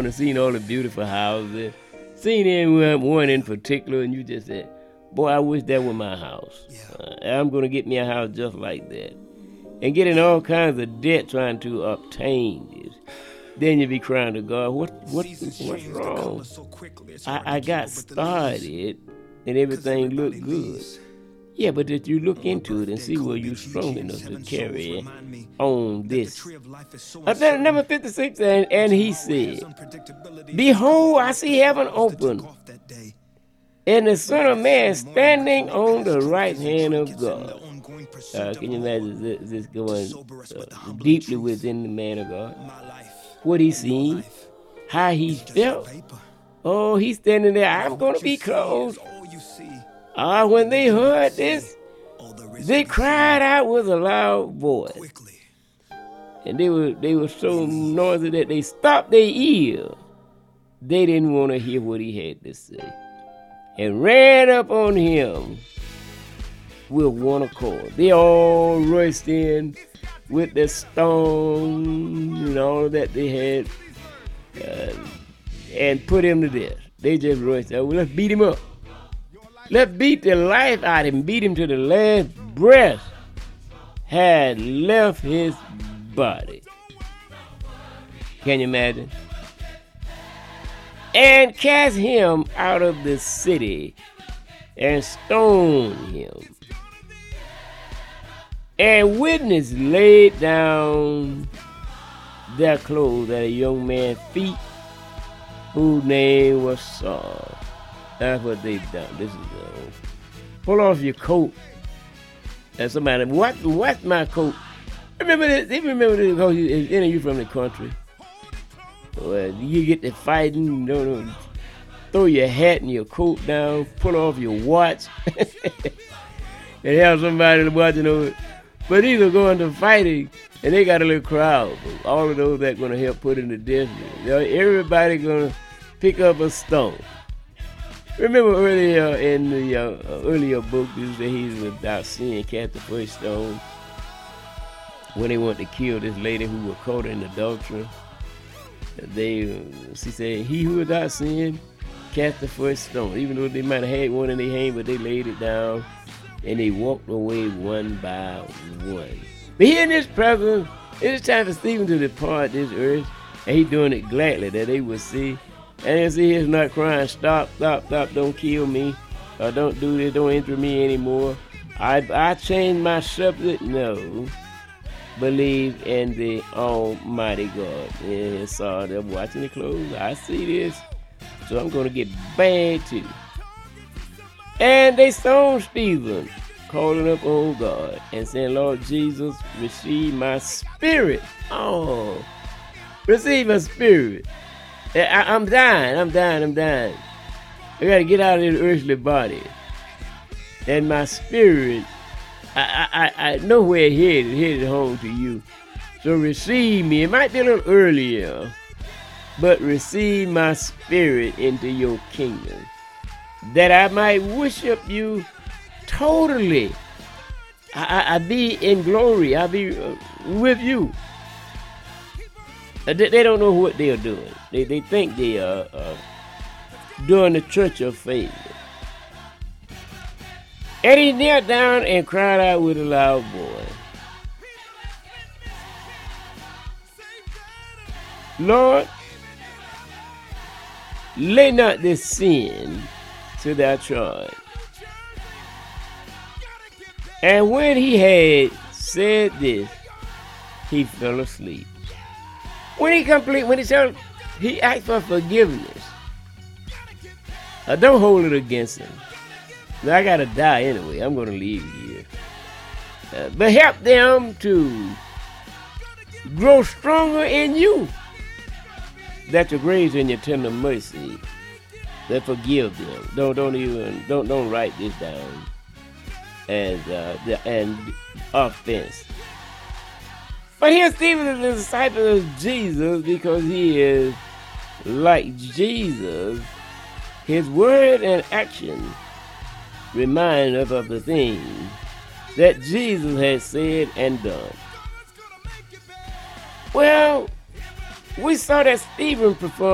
around and seen all the beautiful houses, seen one in particular, and you just said, boy, I wish that were my house. I'm going to get me a house just like that. And get in all kinds of debt trying to obtain this. Then you be crying to God, what's wrong? I got started and everything looked good. Yeah, but if you look into it and see where you're strong enough to carry on this. Number 56, and he said, behold, I see heaven open, and the Son of Man standing on the right hand of God. Can you imagine this going deeply within the man of God? What he seen, how he felt. Oh, he's standing there. I'm going to be close. When they heard this, they cried out with a loud voice. And they were so noisy that they stopped their ear. They didn't want to hear what he had to say. And ran up on him with one accord. They all rushed in with the stone and all that they had and put him to death. They just rushed out. Well, let's beat him up. Let's beat the life out of him, beat him to the last breath had left his body. Can you imagine? And cast him out of the city and stone him. And witnesses laid down their clothes at a young man's feet, whose name was Saul. That's what they've done. This is pull off your coat. And somebody, what's my coat? Remember this? They remember this because any of you from the country. Well, you get to fighting, throw your hat and your coat down, pull off your watch, and have somebody watching over it. But these are going to fighting, and they got a little crowd. All of those that going to help put in the death. Everybody going to pick up a stone. Remember earlier in the earlier book, he was without sin, cast the first stone when they wanted to kill this lady who was caught in adultery. She said, he who without sin cast the first stone. Even though they might have had one in their hand, but they laid it down and they walked away one by one. But here in this presence, it is time for Stephen to depart this earth, and he's doing it gladly that they will see. And they see he's not crying, stop, don't kill me, or don't do this, don't injure me anymore. I changed my subject, no. Believe in the Almighty God. And saw them watching the clothes. I see this, so I'm going to get bad too. And they stoned Stephen, calling up on God and saying, Lord Jesus, receive my spirit. Oh, receive my spirit. I'm dying. I got to get out of this earthly body. And my spirit, I know where it headed home to you. So receive me. It might be a little earlier, but receive my spirit into your kingdom, that I might worship you totally. I be in glory. I be with you. They don't know what they are doing. They think they are doing the church of faith. And he knelt down and cried out with a loud voice, Lord, lay not this sin to thy charge. And when he had said this, he fell asleep. When he asked for forgiveness. Don't hold it against him. Now, I gotta die anyway. I'm gonna leave here. But help them to grow stronger in you. That your grace and your tender mercy, that forgive them. Don't write this down as an offense. But here Stephen is a disciple of Jesus because he is like Jesus. His word and action remind us of the things that Jesus has said and done. Well, we saw that Stephen performed